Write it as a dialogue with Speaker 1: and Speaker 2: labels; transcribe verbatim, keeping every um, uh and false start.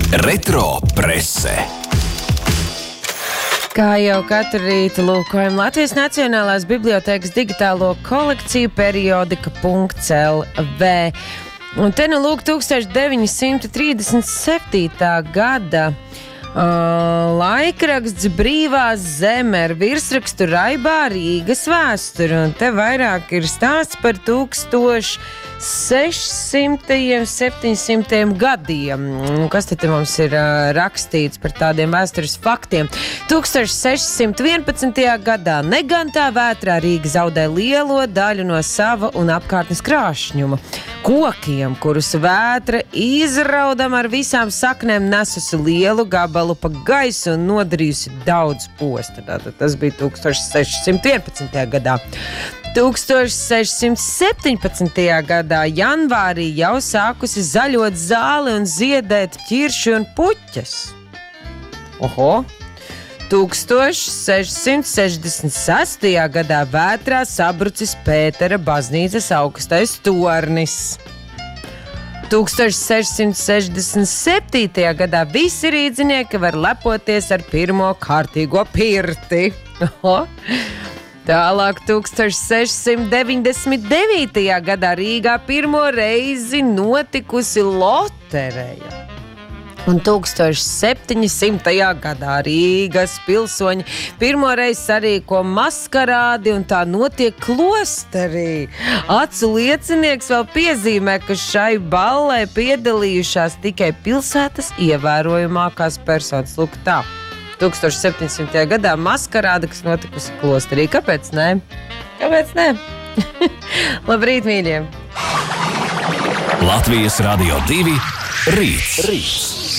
Speaker 1: Retro prese.
Speaker 2: Kā jau katru rītu lūkojam Latvijas Nacionālās bibliotēkas digitālo kolekciju periodika punkts el vē. Un te nu lūk tūkstoš deviņi simti trīsdesmit septītā gada uh, laikraksts Brīvā zeme ar virsrakstu Raibā Rīgas vēsture. Un te vairāk ir stāsts par tūkstoš sešsimtajiem, septiņsimtajiem gadiem. Kas te mums ir uh, rakstīts par tādiem vēstures faktiem? tūkstoš sešsimt vienpadsmitajā gadā negantā vētrā Rīga zaudē lielo daļu no sava un apkārtnes krāšņuma. Kokiem, kurus vētra izraudam ar visām saknēm, nesusi lielu gabalu pa gaisu un nodarījusi daudz posta. Tātad tas bija tūkstoš sešsimt vienpadsmitajā gadā. tūkstoš sešsimt septiņpadsmitajā gadā janvārī jau sākusi zaļot zāli un ziedēt ķirši un puķes. Oho! tūkstoš sešsimt sešdesmit sestajā gadā vētrā sabrucis Pētera baznīcas augstais tornis. tūkstoš sešsimt sešdesmit septītajā gadā visi rīdzinieki var lepoties ar pirmo kārtīgo pirti. Oho! Tālāk tūkstoš sešsimt deviņdesmit devītajā gadā Rīgā pirmo reizi notikusi lotereja. Un tūkstoš septiņsimtajā gadā Rīgas pilsoņi pirmoreiz sarīko maskarādi un tā notiek klosterī. Acu liecinieks vēl piezīmē, ka šai ballē piedalījušās tikai pilsētas ievērojamākās personas. Lūk tā. tūkstoš septiņsimtajā gadā maskarāda, kas notikusi klosterī. Kāpēc nē? Kāpēc nē? Labrīt, mīļie!
Speaker 1: Latvijas Radio divi rīts. rīts.